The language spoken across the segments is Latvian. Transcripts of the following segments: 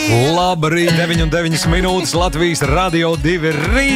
Labrīt, 9:09 minūtes Latvijas Radio 2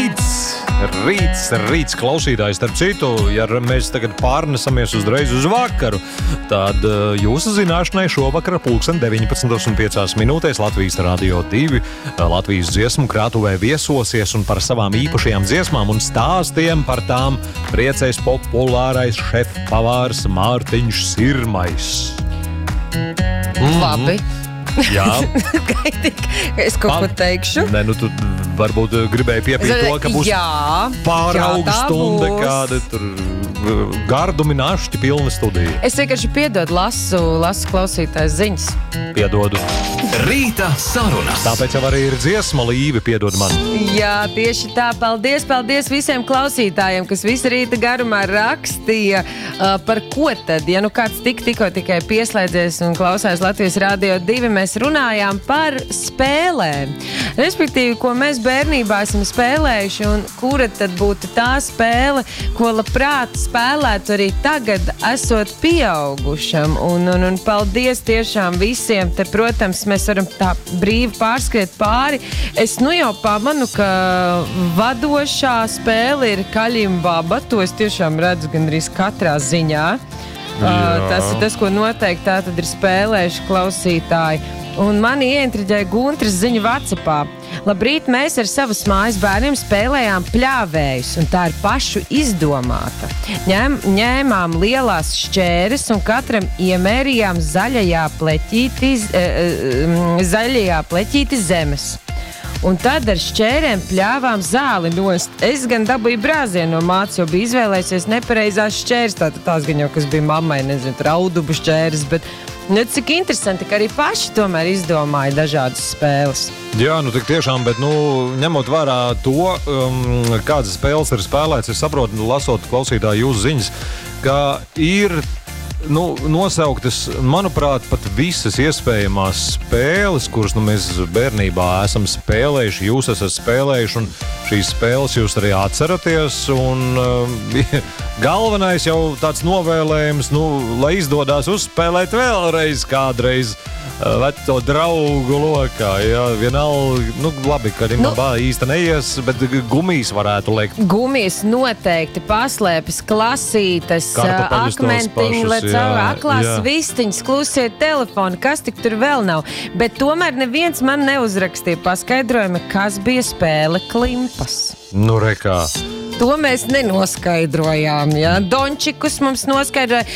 rīts klausītājs. Starp citu, ja mēs tagad pārnesamies uzreiz uz vakaru, tad jūsu zināšanai šovakar 19:05 Latvijas Radio 2 Latvijas dziesmu krātuvē viesosies un par savām īpašajām dziesmām un stāstiem par tām priecēs populārais šefpavārs Mārtiņš Sirmais. Labi. Jā. Es kaut ko teikšu. Nē, nu tu varbūt gribēji piepīt to, ka būs pārauga stunda, kāda tur gardumi našķi pilna studija. Es vienkārši lasu klausītājs ziņas. Piedodu. Rīta sarunas. Tāpēc jau arī ir dziesma Līve, piedod man. Jā, tieši tā. Paldies visiem klausītājiem, kas visu rīta garumā rakstīja, par ko tad, ja nu kāds tikko tikai pieslēdzies un klausās Latvijas Radio 2, mēs runājām par spēlēm. Respektīvi, ko mēs bērnībā esam spēlējuši un kura tad būtu tā spēle, ko labprāt spēlētu arī tagad, esot pieaugušam. Un paldies tiešām visiem. Te, protams, mēs varam tā brīvi pārskriet pāri. Es nu jau pamanu, ka vadošā spēle ir Kaļimbaba. To es tiešām redzu gandrīz katrā ziņā. Tas ir tas, ko noteikti tā tad ir spēlējuši klausītāji. Un mani ieintriģēja Guntras ziņu WhatsAppā. Labrīt, mēs ar savas mājas bērniem spēlējām pļāvējus, un tā ir pašu izdomāta. Ņēmām lielās šķēres un katram iemērījām zaļajā pleķīti zemes. Un tad ar šķērēm pļāvām zāli nost. Es gan dabūju brāzienu no mātes, jo biju izvēlējusies nepareizās šķēres. Tās gan jau, kas bija mammai, nezinu, raudubu šķēres, bet cik interesanti, ka arī paši tomēr izdomāja dažādas spēles. Jā, nu tik tiešām, bet ņemot vērā to, kādas spēles ir spēlēts, es saprotu, lasot klausītāju jūsu ziņas, ka ir nosauktas, manuprāt, pat visas iespējamās spēles, kuras mēs bērnībā esam spēlējuši, jūs esat spēlējuši, un šīs spēles jūs arī atceraties, un galvenais jau tāds novēlējums, lai izdodās uzspēlēt vēlreiz kādreiz veco draugu lokā, jā, vienalga, labi, ka Rimabā īsti neies, bet gumijas varētu liekt. Gumijas noteikti, paslēpes, klasītes, akmentiņi, aklās vistiņas, klusie telefoni, kas tik tur vēl nav. Bet tomēr neviens man neuzrakstīja paskaidrojumu, kas bija spēle Klimpas. Nu, rekā. To mēs nenoskaidrojām, ja? Dončikus mums noskaidroja.